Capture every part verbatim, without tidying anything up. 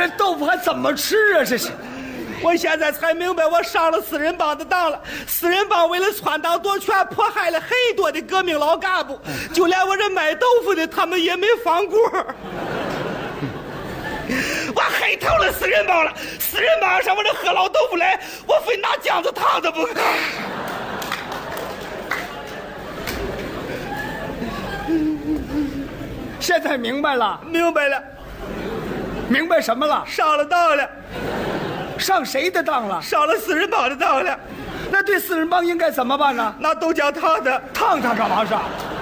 这豆腐还怎么吃啊？这是。 我现在才明白，我上了四人帮的当了。四人帮为了篡党夺权，迫害了很多的革命老干部，就连我这卖豆腐的，他们也没放过。我黑透了四人帮了，四人帮上我这喝老豆腐来，我非拿酱子烫他不可。 现在明白了， 明白了， 明白什么了？ 上了当了。 上谁的当了？ 上了四人帮的当了。 那对四人帮应该怎么办呢？ 拿豆浆烫他， 烫他干嘛是？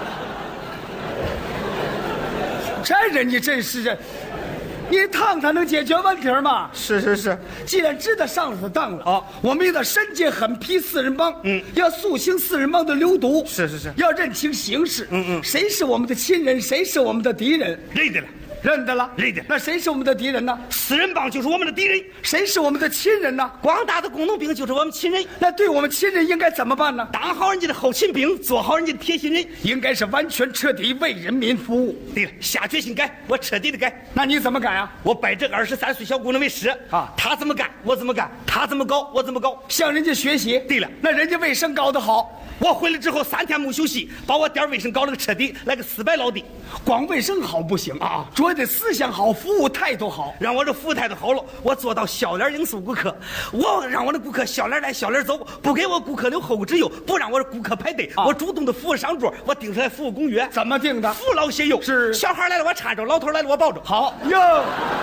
这人你真是这，你烫他能解决问题吗？ 是是是， 既然知道上了他当了， 哦， 我们得深揭狠批四人帮， 嗯， 要肃清四人帮的流毒， 是是是， 要认清形势， 嗯嗯， 谁是我们的亲人，谁是我们的敌人？ 认得了。 认得了， 认得。 那谁是我们的敌人呢？ 四人帮就是我们的敌人。 谁是我们的亲人呢？ 广大的工农兵就是我们亲人。 那对我们亲人应该怎么办呢？ 当好人家的后勤兵，做好人家的贴心人， 应该是完全彻底为人民服务。 对了，下决心改，我彻底的改。 那你怎么改啊？ 我拜这个二十三岁小姑娘为师啊，她怎么干我怎么干，她怎么搞我怎么搞， 向人家学习。 对了， 那人家卫生搞得好。 我回来之后三天没休息，把我店卫生搞了个彻底，来个四百老底。 光卫生好不行啊，主要得思想好，服务态度好。 让我这服务态度好了，我做到笑脸迎送顾客。我让我的顾客笑脸来笑脸走，不给我顾客留后顾之忧，不让我的顾客排队。啊、我主动的服务上桌，我定出来服务公约。 怎么定的？ 扶老携幼。 是。 小孩来了我搀着，老头来了我抱着。 好哟。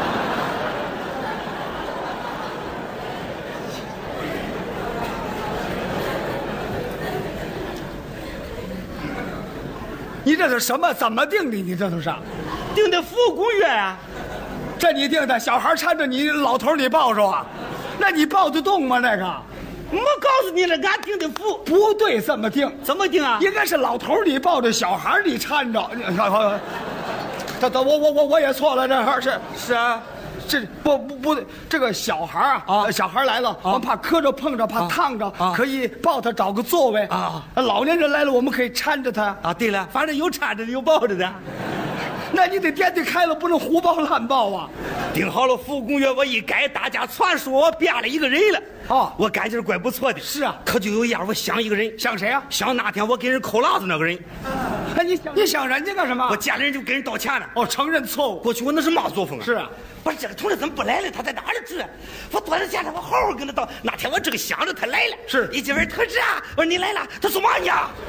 你这是什么？怎么定的？你这都是定的服务公约啊！ 这你定的，小孩搀着你，老头你抱着啊？那你抱得动吗？那个， 我告诉你了，俺定的服不对，这么定？ 怎么定啊？ 应该是老头你抱着，小孩你搀着。这这我我我我也错了，这是是啊。 这不不不，这个小孩啊，啊小孩来了，啊、我们怕磕着碰着，怕烫着，啊、可以抱他找个座位啊。老年人来了，我们可以搀着他啊。对了，反正有搀着的，有抱着的。 那你得店得开了，不能胡抱乱抱啊。 定好了服务公约，我一改，大家传说我变了一个人了。 哦， 我感觉怪不错的。 是啊， 可就有一样，我想一个人。 想谁啊？ 想那天我给人扣辣子那个人。 哎，你想你想人家干什么？ 我见了人就跟人道歉了。 哦，承认错误。 过去我那是嘛作风啊？ 是啊。 我说这个同志怎么不来了？他在哪里住？我多少见他，我好好跟他道。那天我这个想着他来了， 是一进门同志啊，我说你来了，他说嘛呢？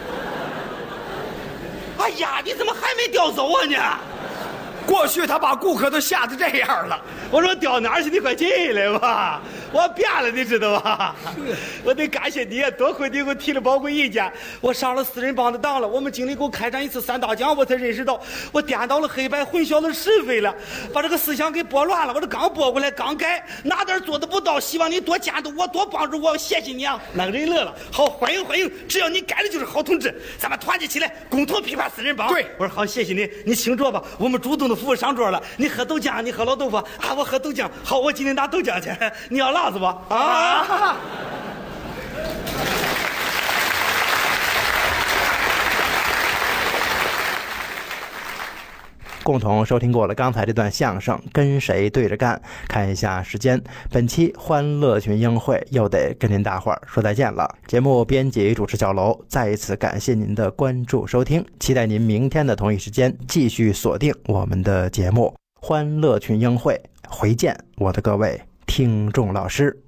哎呀，你怎么还没调走啊你？ 过去他把顾客都吓得这样了。 我说调哪儿去？你快进来吧，我变了，你知道吧？我得感谢你，多亏你给我提了宝贵意见。我上了四人帮的当了，我们经理给我开展一次三大讲，我才认识到我颠倒了黑白，混淆了是非了，把这个思想给拨乱了。我这刚拨过来，刚改，哪点做的不到，希望你多监督我，多帮助我，谢谢你啊！那个人乐了，好，欢迎欢迎，只要你改的就是好同志，咱们团结起来，共同批判四人帮。 对， 我说好，谢谢你，你请坐吧，我们主动的服务上桌了。你喝豆浆，你喝老豆腐啊，我喝豆浆。好，我今天拿豆浆去，你要辣子吧？啊！ 共同收听过了刚才这段相声，跟谁对着干？看一下时间，本期欢乐群英会又得跟您大伙儿说再见了。节目编辑主持小楼，再一次感谢您的关注收听，期待您明天的同一时间继续锁定我们的节目欢乐群英会。回见，我的各位听众老师。